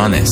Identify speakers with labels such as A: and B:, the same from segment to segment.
A: danes.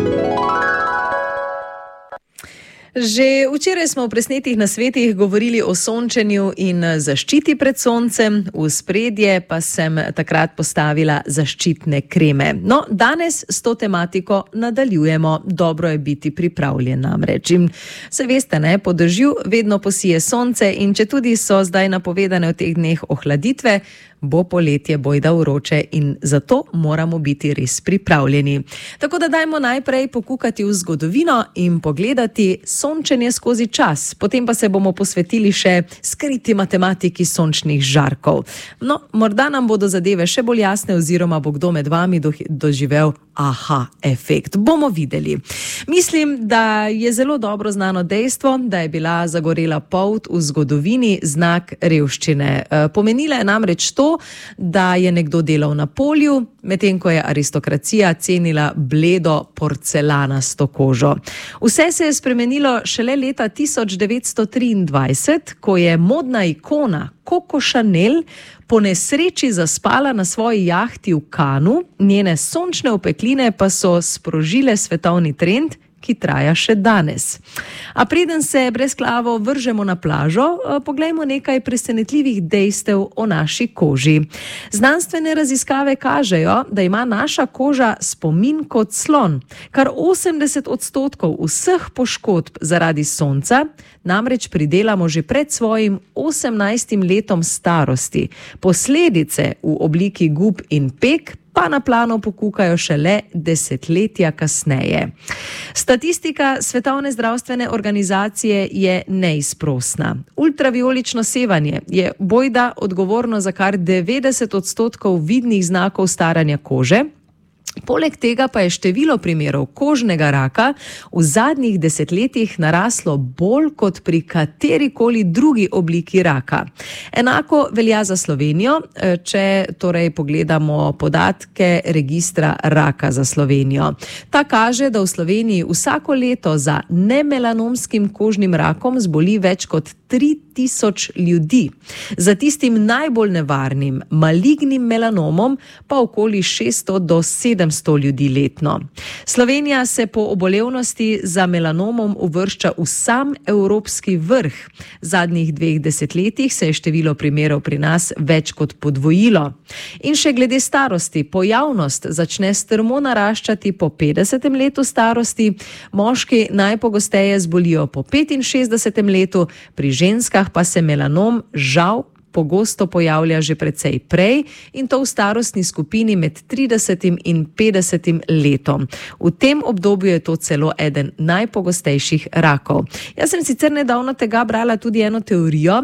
B: Že včeraj smo v presnetih nasvetih govorili o sončenju in zaščiti pred soncem, v spredje pa sem takrat postavila zaščitne kreme. No, danes s to tematiko nadaljujemo. Dobro je biti pripravljen namreč. In se veste, ne, po dežju vedno posije sonce in četudi so zdaj napovedane v teh dneh ohladitve, bo poletje bojda vroče in zato moramo biti res pripravljeni. Tako da dajmo najprej pokukati v zgodovino in pogledati sončenje skozi čas. Potem pa se bomo posvetili še skriti matematiki sončnih žarkov. No, morda nam bodo zadeve še bolj jasne oziroma bo kdo med vami doživel aha efekt. Bomo videli. Mislim, da je zelo dobro znano dejstvo, da je bila zagorela polt v zgodovini znak revščine. Pomenila je namreč to, da je nekdo delal na polju, medtem ko je aristokracija cenila bledo porcelanasto kožo. Vse se je spremenilo šele leta 1923, ko je modna ikona Coco Chanel po nesreči zaspala na svoji jahti v Cannesu, njene sončne opekline pa so sprožile svetovni trend, ki traja še danes. A preden se brezglavo vržemo na plažo, poglejmo nekaj presenetljivih dejstev o naši koži. Znanstvene raziskave kažejo, da ima naša koža spomin kot slon. Kar 80% vseh poškodb zaradi sonca namreč pridelamo že pred svojim 18. letom starosti. Posledice v obliki gub in peg pa na plano pokukajo šele desetletja kasneje. Statistika Svetovne zdravstvene organizacije je neizprosna. Ultraviolično sevanje je bojda odgovorno za kar 90% vidnih znakov staranja kože. Poleg tega pa je število primerov kožnega raka v zadnjih desetletjih naraslo bolj kot pri katerikoli drugi obliki raka. Enako velja za Slovenijo, če torej pogledamo podatke registra raka za Slovenijo. Ta kaže, da v Sloveniji vsako leto za nemelanomskim kožnim rakom zboli več kot 3000 ljudi. Za tistim najbolj nevarnim, malignim melanomom pa okoli 600 do 700 ljudi letno. Slovenija se po obolevnosti za melanomom uvršča v sam evropski vrh. V zadnjih 2 desetletjih se je število primerov pri nas več kot podvojilo. In še glede starosti, pojavnost začne strmo naraščati po 50. letu starosti, moški najpogosteje zbolijo po 65. letu, pri ženskah pa se melanom žal pogosto pojavlja že precej prej in to v starostni skupini med 30. in 50. letom. V tem obdobju je to celo eden najpogostejših rakov. Jaz sem sicer nedavno tega brala tudi eno teorijo,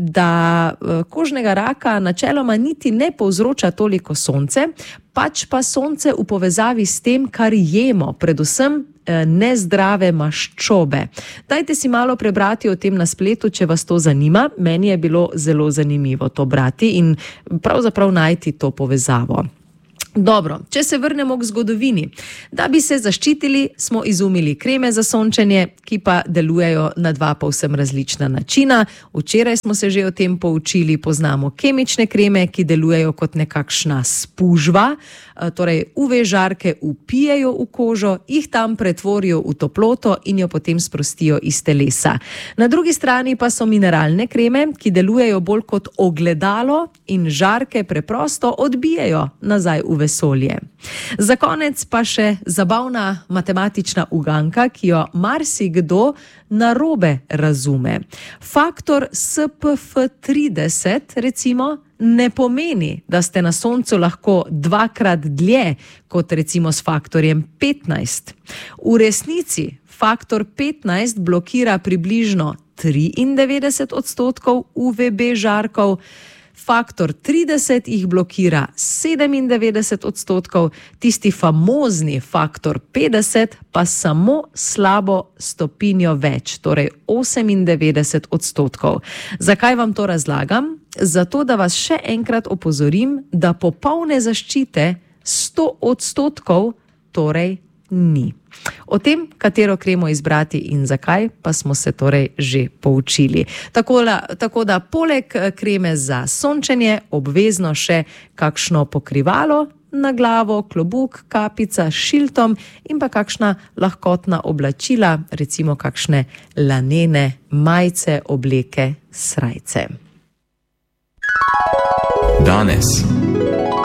B: da kožnega raka načeloma niti ne povzroča toliko sonce, pač pa sonce v povezavi s tem, kar jemo, predvsem nezdrave maščobe. Dajte si malo prebrati o tem na spletu, če vas to zanima. Meni je bilo zelo zanimivo to brati in pravzaprav najti to povezavo. Dobro, če se vrnemo k zgodovini. Da bi se zaščitili, smo izumili kreme za sončenje, ki pa delujejo na 2 povsem različna načina. Včeraj smo se že o tem poučili, poznamo kemične kreme, ki delujejo kot nekakšna spužva, torej UV žarke vpijejo v kožo, jih tam pretvorijo v toploto in jo potem sprostijo iz telesa. Na drugi strani pa so mineralne kreme, ki delujejo bolj kot ogledalo in žarke preprosto odbijajo nazaj v vesolje. Za konec pa še zabavna matematična uganka, ki jo marsikdo narobe razume. Faktor SPF30, recimo, ne pomeni, da ste na soncu lahko 2-krat dlje kot recimo s faktorjem 15. V resnici faktor 15 blokira približno 93% UVB žarkov, faktor 30 jih blokira 97%, tisti famozni faktor 50 pa samo slabo stopinjo več, torej 98%. Zakaj vam to razlagam? Zato, da vas še enkrat opozorim, da popolne zaščite 100% torej ni. O tem, katero kremo izbrati in zakaj, pa smo se torej že poučili. Tako da poleg kreme za sončenje obvezno še kakšno pokrivalo, na glavo klobuk, kapica s šiltom in pa kakšna lahkotna oblačila, recimo kakšne lanene majice, obleke, srajce.
A: Danes.